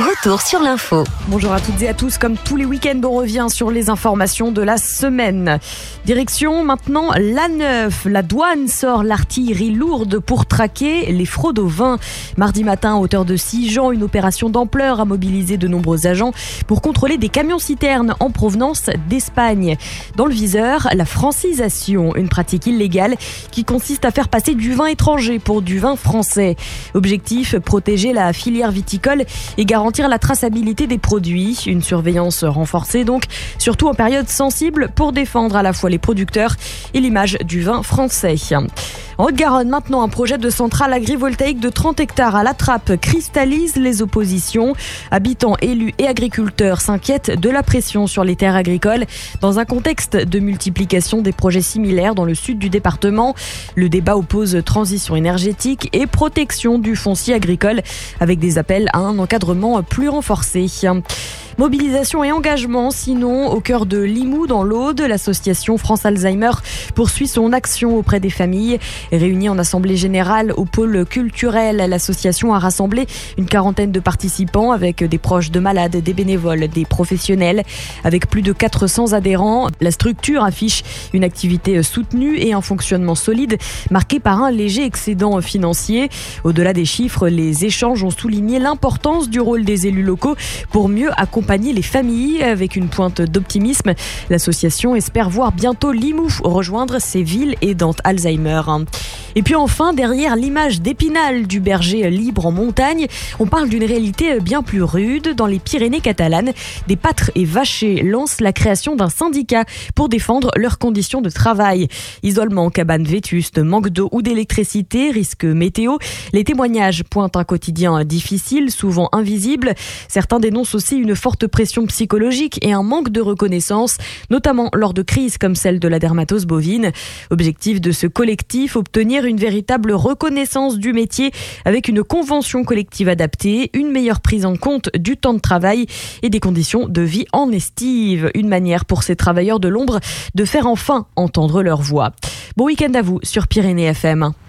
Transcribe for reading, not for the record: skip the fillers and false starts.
Retour sur l'info. Bonjour à toutes et à tous, comme tous les week-ends, on revient sur les informations de la semaine. Direction maintenant l'A9. La douane sort l'artillerie lourde pour traquer les fraudes au vin. Mardi matin, à hauteur de Sigean, une opération d'ampleur a mobilisé de nombreux agents pour contrôler des camions-citernes en provenance d'Espagne. Dans le viseur, la francisation, une pratique illégale qui consiste à faire passer du vin étranger pour du vin français. Objectif, protéger la filière viticole et garantir la traçabilité des produits. Une surveillance renforcée donc, surtout en période sensible pour défendre à la fois les producteurs et l'image du vin français. En Haute-Garonne, maintenant, un projet de centrale agrivoltaïque de 30 hectares à la Trappe cristallise les oppositions. Habitants, élus et agriculteurs s'inquiètent de la pression sur les terres agricoles dans un contexte de multiplication des projets similaires dans le sud du département. Le débat oppose transition énergétique et protection du foncier agricole avec des appels à un encadrement plus renforcé. Mobilisation et engagement, sinon, au cœur de Limoux, dans l'Aude, l'association France Alzheimer poursuit son action auprès des familles. Réunie en assemblée générale au pôle culturel, l'association a rassemblé une quarantaine de participants avec des proches de malades, des bénévoles, des professionnels. Avec plus de 400 adhérents, la structure affiche une activité soutenue et un fonctionnement solide, marqué par un léger excédent financier. Au-delà des chiffres, les échanges ont souligné l'importance du rôle des élus locaux pour mieux accompagner les familles. Avec une pointe d'optimisme, l'association espère voir bientôt Limoux rejoindre ces villes aidantes Alzheimer. Et puis enfin, derrière l'image d'Épinal du berger libre en montagne, on parle d'une réalité bien plus rude. Dans les Pyrénées catalanes, des pâtres et vachers lancent la création d'un syndicat pour défendre leurs conditions de travail. Isolement, cabanes vétustes, manque d'eau ou d'électricité, risque météo. Les témoignages pointent un quotidien difficile, souvent invisible. Certains dénoncent aussi une forte pression psychologique et un manque de reconnaissance, notamment lors de crises comme celle de la dermatose bovine. Objectif de ce collectif, obtenir une véritable reconnaissance du métier avec une convention collective adaptée, une meilleure prise en compte du temps de travail et des conditions de vie en estive. Une manière pour ces travailleurs de l'ombre de faire enfin entendre leur voix. Bon week-end à vous sur Pyrénées FM.